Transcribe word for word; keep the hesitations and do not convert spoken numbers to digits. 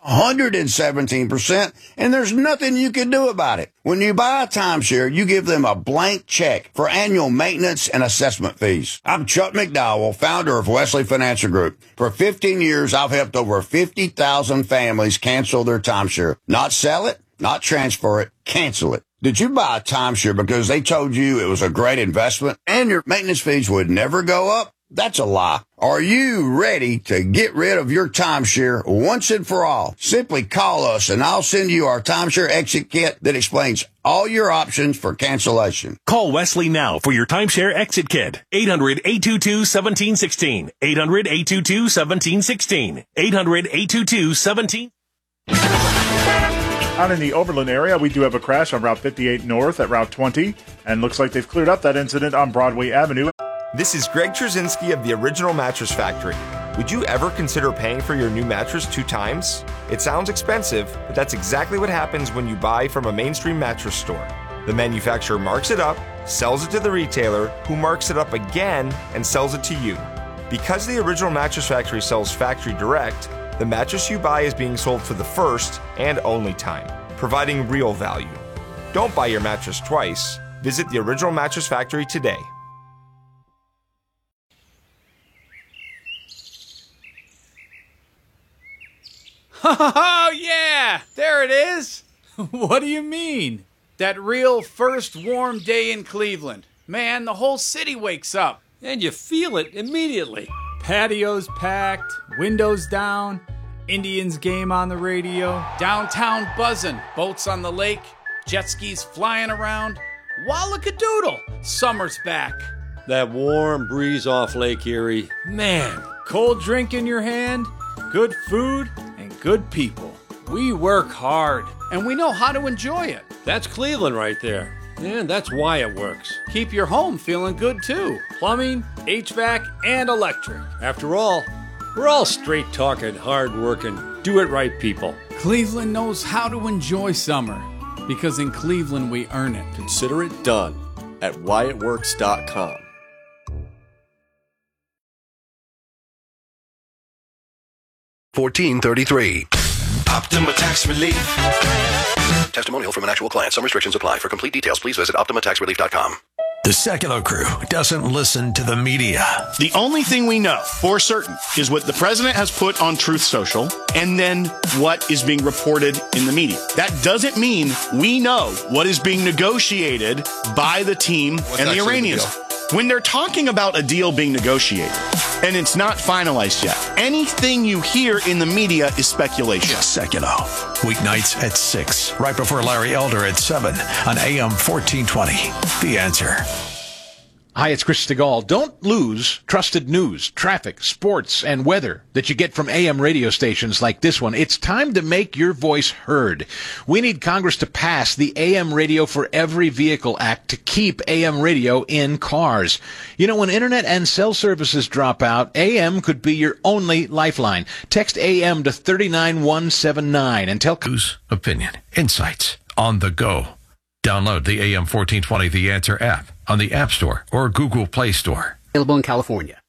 one hundred seventeen percent, and there's nothing you can do about it. When you buy a timeshare, you give them a blank check for annual maintenance and assessment fees. I'm Chuck McDowell, founder of Wesley Financial Group. For fifteen years, I've helped over fifty thousand families cancel their timeshare. Not sell it, not transfer it, cancel it. Did you buy a timeshare because they told you it was a great investment and your maintenance fees would never go up? That's a lie. Are you ready to get rid of your timeshare once and for all? Simply call us and I'll send you our timeshare exit kit that explains all your options for cancellation. Call Wesley now for your timeshare exit kit. eight hundred, eight two two, one seven one six. eight hundred, eight two two, one seven one six. eight hundred, eight two two, one seven. Out in the Overland area, we do have a crash on Route fifty-eight North at Route twenty, and looks like they've cleared up that incident on Broadway Avenue. This is Greg Trzynski of the Original Mattress Factory. Would you ever consider paying for your new mattress two times? It sounds expensive, but that's exactly what happens when you buy from a mainstream mattress store. The manufacturer marks it up, sells it to the retailer, who marks it up again and sells it to you. Because the Original Mattress Factory sells factory direct, the mattress you buy is being sold for the first and only time, providing real value. Don't buy your mattress twice. Visit the Original Mattress Factory today. Oh, yeah! There it is! What do you mean? That real first warm day in Cleveland. Man, the whole city wakes up. And you feel it immediately. Patios packed, windows down, Indians game on the radio. Downtown buzzing, boats on the lake, jet skis flying around. Wallakadoodle, summer's back. That warm breeze off Lake Erie. Man, cold drink in your hand, good food, and good people. We work hard. And we know how to enjoy it. That's Cleveland right there. And that's why it works. Keep your home feeling good, too. Plumbing, H V A C, and electric. After all, we're all straight-talking, hard-working, do-it-right people. Cleveland knows how to enjoy summer, because in Cleveland we earn it. Consider it done at why it works dot com. fourteen thirty-three. Optima Tax Relief. Testimonial from an actual client. Some restrictions apply. For complete details, please visit optima tax relief dot com. The Secular Crew doesn't listen to the media. The only thing we know for certain is what the president has put on Truth Social and then what is being reported in the media. That doesn't mean we know what is being negotiated by the team What's and the Iranians. The when they're talking about a deal being negotiated and it's not finalized yet, anything you hear in the media is speculation. Secular. Weeknights at six, right before Larry Elder at seven on A M fourteen twenty. The Answer. Hi, it's Chris Stegall. Don't lose trusted news, traffic, sports, and weather that you get from A M radio stations like this one. It's time to make your voice heard. We need Congress to pass the A M Radio for Every Vehicle Act to keep A M radio in cars. You know, when internet and cell services drop out, A M could be your only lifeline. Text A M to three nine one seven nine and tell... News, opinion, insights, on the go. Download the A M fourteen twenty The Answer app on the App Store or Google Play Store. Available in California.